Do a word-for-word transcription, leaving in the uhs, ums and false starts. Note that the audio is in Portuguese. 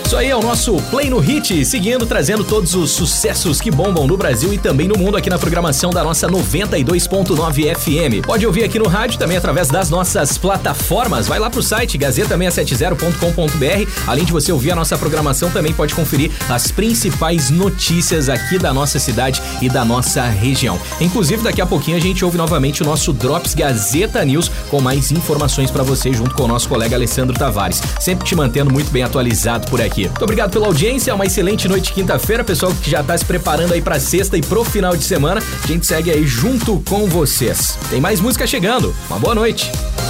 Isso aí é o nosso Play no Hit, seguindo, trazendo todos os sucessos que bombam no Brasil e também no mundo aqui na programação da nossa noventa e dois ponto nove F M. Pode ouvir aqui no rádio, também através das nossas plataformas. Vai lá pro site gazeta seiscentos e setenta ponto com ponto b r. Além de você ouvir a nossa programação, também pode conferir as principais notícias aqui da nossa cidade e da nossa região. Inclusive, daqui a pouquinho a gente ouve novamente o nosso Drops Gazeta News com mais informações para você, junto com o nosso colega Alessandro Tavares. Sempre te mantendo muito bem atualizado por aqui. Muito obrigado pela audiência, uma excelente noite de quinta-feira, pessoal que já tá se preparando aí pra sexta e pro final de semana. A gente segue aí junto com vocês. Tem mais música chegando. Uma boa noite.